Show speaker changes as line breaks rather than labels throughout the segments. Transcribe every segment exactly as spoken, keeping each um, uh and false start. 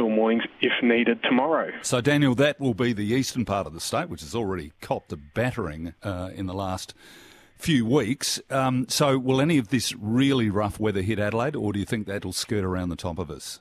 coastal mornings if needed tomorrow.
So, Daniel, that will be the eastern part of the state, which has already copped a battering uh, in the last few weeks. Um, so will any of this really rough weather hit Adelaide, or do you think that'll skirt around the top of us?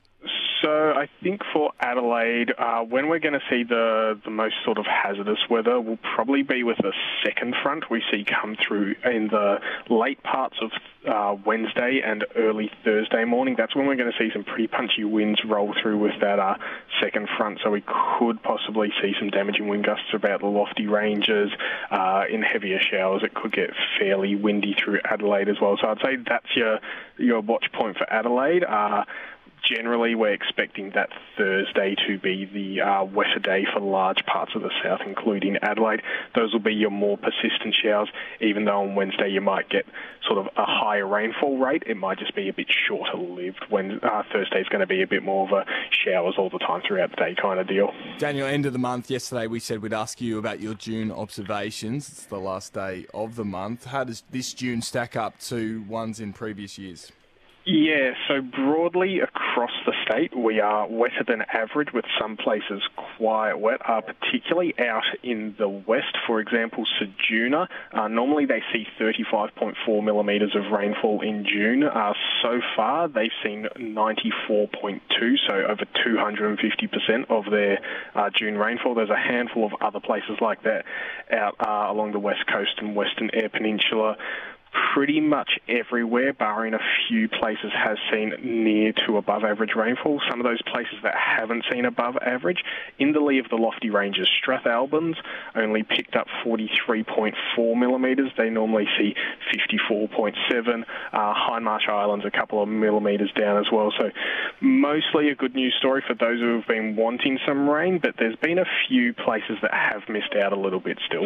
So I think for Adelaide, uh, when we're going to see the, the most sort of hazardous weather will probably be with a second front we see come through in the late parts of uh, Wednesday and early Thursday morning. That's when we're going to see some pretty punchy winds roll through with that uh, second front. So we could possibly see some damaging wind gusts about the lofty ranges. Uh, in heavier showers, it could get fairly windy through Adelaide as well. So I'd say that's your, your watch point for Adelaide. Uh, Generally, we're expecting that Thursday to be the uh, wetter day for large parts of the south, including Adelaide. Those will be your more persistent showers, even though on Wednesday you might get sort of a higher rainfall rate. It might just be a bit shorter-lived. When uh, Thursday is going to be a bit more of a showers all the time throughout the day kind of deal.
Daniel, end of the month, yesterday we said we'd ask you about your June observations. It's the last day of the month. How does this June stack up to ones in previous years?
Yeah, so broadly across the state, we are wetter than average, with some places quite wet, uh, particularly out in the west. For example, Ceduna, uh, normally they see thirty-five point four millimetres of rainfall in June. Uh, so far, they've seen ninety-four point two, so over two hundred fifty percent of their uh, June rainfall. There's a handful of other places like that out uh, along the west coast and western Eyre Peninsula. Pretty much everywhere, barring a few places, has seen near to above average rainfall. Some of those places that haven't seen above average, in the lee of the lofty ranges, Strathalbans only picked up forty-three point four millimetres. They normally see fifty-four point seven. Uh, Hindmarsh Island's a couple of millimetres down as well. So mostly a good news story for those who have been wanting some rain, but there's been a few places that have missed out a little bit still.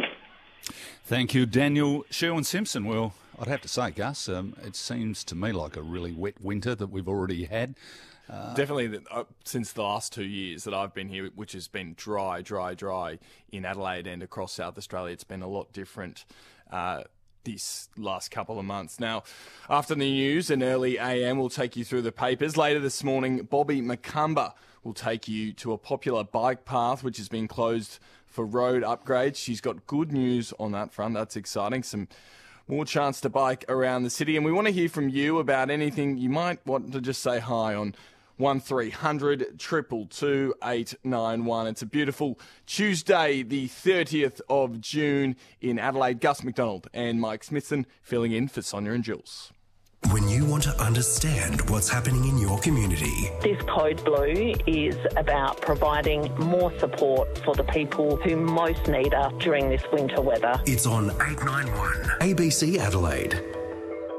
Thank you, Daniel. Sherwin-Simpson, well, I'd have to say, Gus, um, it seems to me like a really wet winter that we've already had.
Uh, Definitely uh, since the last two years that I've been here, which has been dry, dry, dry in Adelaide and across South Australia. It's been a lot different uh, this last couple of months. Now, after the news and early A M, we'll take you through the papers. Later this morning, Bobby McCumber will take you to a popular bike path which has been closed for road upgrades. She's got good news on that front. That's exciting. Some more chance to bike around the city. And we want to hear from you about anything you might want to just say hi on one three hundred, two two two, eight nine one. It's a beautiful Tuesday, the thirtieth of June in Adelaide. Gus McDonald and Mike Smithson filling in for Sonia and Jules.
When you want to understand what's happening in your community.
This Code Blue is about providing more support for the people who most need us during this winter weather.
It's on eight nine one A B C Adelaide.